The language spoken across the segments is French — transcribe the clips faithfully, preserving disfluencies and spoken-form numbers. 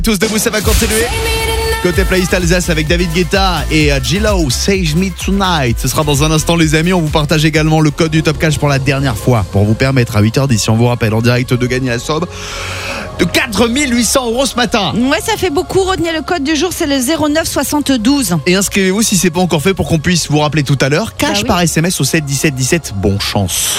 Tous debout, ça va continuer. Côté playlist Alsace avec David Guetta et J-Lo, Save Me Tonight. Ce sera dans un instant les amis, on vous partage également le code du Top Cash pour la dernière fois pour vous permettre à huit heures dix, si on vous rappelle en direct, de gagner la somme de quatre mille huit cents euros ce matin. Ouais, ça fait beaucoup. Retenez le code du jour, c'est le zéro neuf soixante-douze. Et inscrivez-vous si c'est pas encore fait pour qu'on puisse vous rappeler tout à l'heure. Cash bah oui. Par S M S au sept dix-sept dix-sept. Bonne chance.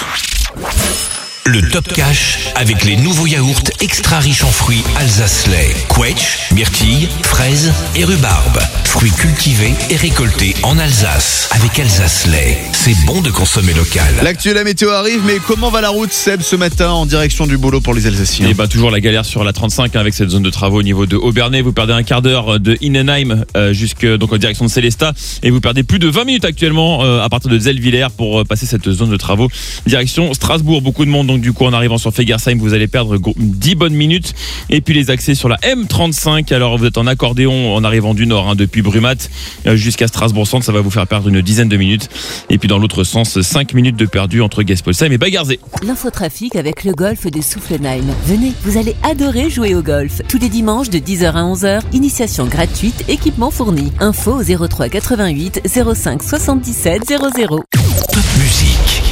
Le Top Cash avec les nouveaux yaourts extra riches en fruits Alsace-Lait, Quetch, myrtille, fraises et rhubarbe. Fruits cultivés et récoltés en Alsace avec Alsace-Lait. C'est bon de consommer local. L'actu, la météo arrive, mais comment va la route, Seb, ce matin en direction du boulot pour les Alsaciens? Et bah toujours la galère sur la trente-cinq hein, avec cette zone de travaux au niveau de Aubernais. Vous perdez un quart d'heure de Innenheim euh, jusque donc en direction de Célestat et vous perdez plus de vingt minutes actuellement euh, à partir de Zellwiller pour euh, passer cette zone de travaux direction Strasbourg. Beaucoup de monde. Donc du coup en arrivant sur Fegersheim vous allez perdre dix bonnes minutes. Et puis les accès sur la M trente-cinq, alors vous êtes en accordéon en arrivant du nord hein, depuis Brumat jusqu'à Strasbourg Centre, ça va vous faire perdre une dizaine de minutes. Et puis dans l'autre sens, cinq minutes de perdu entre Gespolsheim et Bagarzé. L'infotrafic avec le golf de Soufflenheim. Venez, vous allez adorer jouer au golf. Tous les dimanches de dix heures à onze heures, initiation gratuite, équipement fourni. Info au zéro trois quatre-vingt-huit zéro cinq soixante-dix-sept zéro zéro. Top musique.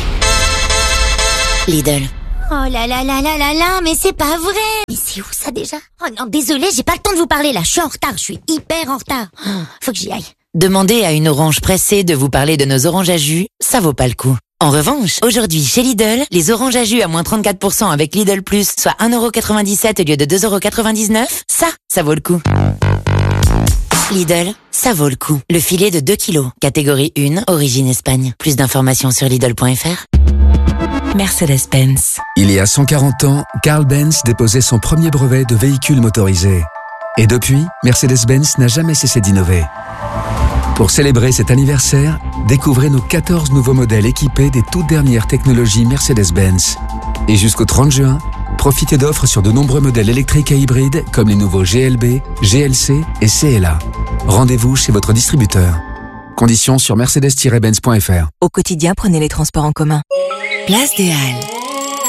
Lidl. Oh là là là là là là, mais c'est pas vrai. Mais c'est où ça déjà? Oh non, désolé, j'ai pas le temps de vous parler là, je suis en retard, je suis hyper en retard. Oh, faut que j'y aille. Demandez à une orange pressée de vous parler de nos oranges à jus, ça vaut pas le coup. En revanche, aujourd'hui chez Lidl, les oranges à jus à moins trente-quatre pour cent avec Lidl Plus, soit un euro quatre-vingt-dix-sept au lieu de deux euros quatre-vingt-dix-neuf, ça, ça vaut le coup. Lidl, ça vaut le coup. Le filet de deux kilos, catégorie un, origine Espagne. Plus d'informations sur Lidl point F R. Mercedes-Benz. Il y a cent quarante ans, Carl Benz déposait son premier brevet de véhicule motorisé. Et depuis, Mercedes-Benz n'a jamais cessé d'innover. Pour célébrer cet anniversaire, découvrez nos quatorze nouveaux modèles équipés des toutes dernières technologies Mercedes-Benz. Et jusqu'au trente juin, profitez d'offres sur de nombreux modèles électriques et hybrides comme les nouveaux G L B, G L C et C L A. Rendez-vous chez votre distributeur. Conditions sur mercedes tiret benz point F R. Au quotidien, prenez les transports en commun. Place des Halles.